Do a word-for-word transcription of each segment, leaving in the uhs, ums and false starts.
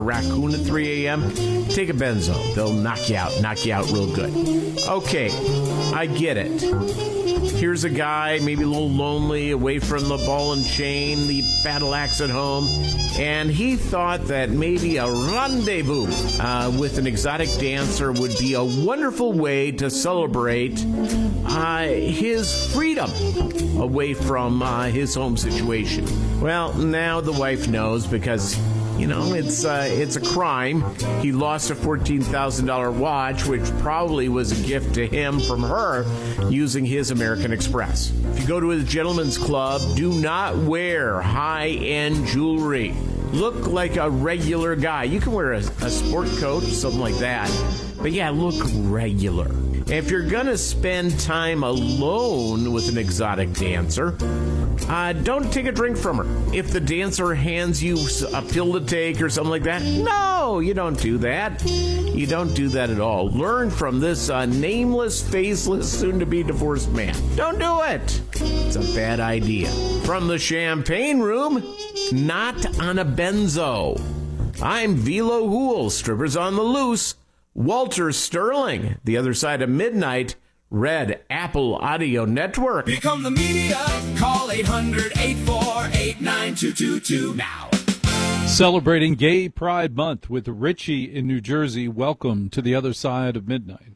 raccoon at three a.m., take a benzo. They'll knock you out, knock you out real good. Okay, I get it. Here's a guy, maybe a little lonely, away from the ball and chain, the battle axe at home, and he thought that maybe a rendezvous uh, with an exotic dancer would be a wonderful way to celebrate uh, his freedom away from uh, his home situation. Well, now the wife knows because, you know, it's uh, it's a crime. He lost a fourteen thousand dollars watch, which probably was a gift to him from her using his American Express. If you go to a gentleman's club, do not wear high-end jewelry. Look like a regular guy. You can wear a, a sport coat, something like that. But yeah, look regular. If you're going to spend time alone with an exotic dancer, uh, don't take a drink from her. If the dancer hands you a pill to take or something like that, no, you don't do that. You don't do that at all. Learn from this uh, nameless, faceless, soon-to-be divorced man. Don't do it. It's a bad idea. From the Champagne Room, not on a benzo. I'm Velo Hool, strippers on the loose. Walter Sterling, The Other Side of Midnight, Red Apple Audio Network. Become the media. Call eight hundred, eight four eight, nine two two two now. Celebrating Gay Pride Month with Richie in New Jersey. Welcome to The Other Side of Midnight.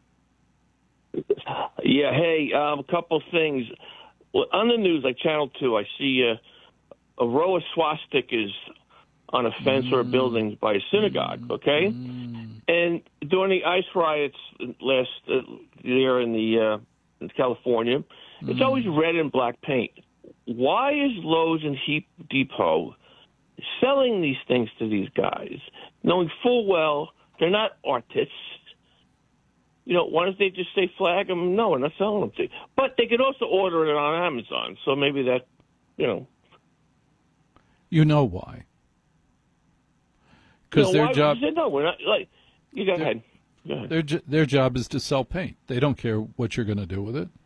Yeah, hey, um, a couple things. Well, on the news, like Channel two, I see uh, a row of swastikas on a fence mm. or a building by a synagogue, okay? Mm. And during the ICE riots last uh, year in the uh, in California, mm. it's always red and black paint. Why is Lowe's and Heap Depot selling these things to these guys, knowing full well they're not artists? You know, why don't they just say flag them? No, we're not selling them to you. But they could also order it on Amazon, so maybe that, you know. You know why? Because you know, their job. Said, no, we're not. Like, you go ahead. Go ahead. Their their job is to sell paint. They don't care what you're going to do with it.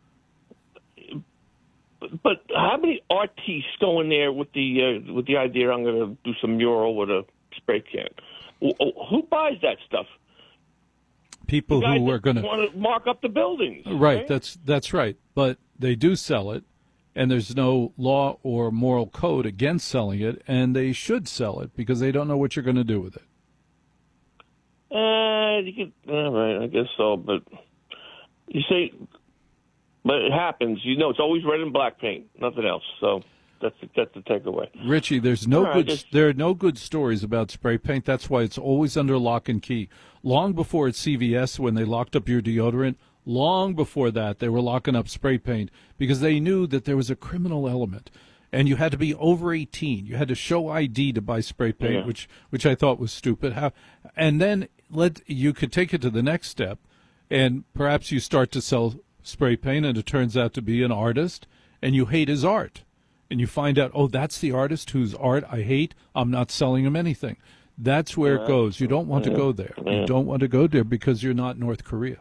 But, but how many artists go in there with the uh, with the idea I'm going to do some mural with a spray can? Who buys that stuff? People who are going to want to mark up the buildings. Right, right, that's that's right. But they do sell it, and there's no law or moral code against selling it, and they should sell it because they don't know what you're going to do with it. Uh, you could, all right, I guess so. But you say, but it happens. You know, it's always red and black paint, nothing else. So that's the, that's the takeaway. Richie, there's no right, good. just, there are no good stories about spray paint. That's why it's always under lock and key. Long before at C V S when they locked up your deodorant, long before that they were locking up spray paint because they knew that there was a criminal element. And you had to be over eighteen. You had to show I D to buy spray paint, yeah. which which I thought was stupid. How, and then let you could take it to the next step, and perhaps you start to sell spray paint, and it turns out to be an artist, and you hate his art, and you find out, oh, that's the artist whose art I hate. I'm not selling him anything. That's where yeah, it goes. You don't want yeah, to go there. Yeah. You don't want to go there because you're not North Korea.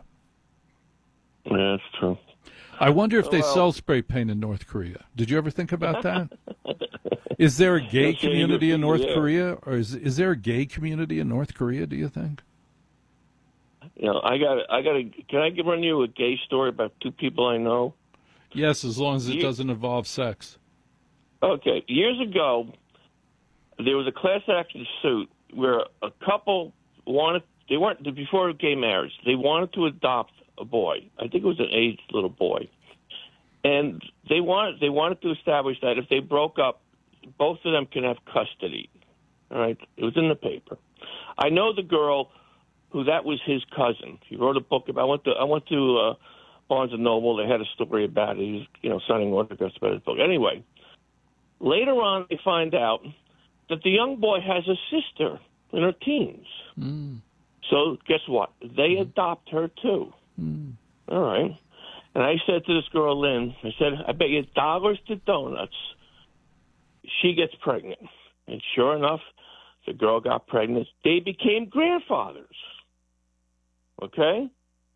Yeah, that's true. I wonder if they well, sell spray paint in North Korea. Did you ever think about that? Is there a gay community in North yeah. Korea, or is is there a gay community in North Korea? Do you think? You know, I got, I got. Can I run you a gay story about two people I know? Yes, as long as it you, doesn't involve sex. Okay, years ago, there was a class action suit where a couple wanted. They weren't before gay marriage. They wanted to adopt a boy. I think it was an aged little boy, and they wanted they wanted to establish that if they broke up, both of them can have custody. All right, it was in the paper. I know the girl who that was his cousin. He wrote a book about. I went to I went to uh, Barnes and Noble. They had a story about it. He was you know signing autographs about his book. Anyway, later on they find out that the young boy has a sister in her teens. Mm. So guess what? They mm. adopt her too. Mm. All right. And I said to this girl, Lynn, I said, I bet you dollars to donuts she gets pregnant. And sure enough, the girl got pregnant. They became grandfathers. Okay?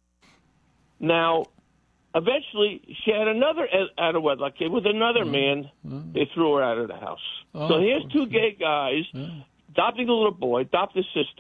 Now, eventually, she had another out of wedlock kid with another mm. man. Mm. They threw her out of the house. Oh, so here's two gay guys yeah. adopting a little boy, adopt his sister.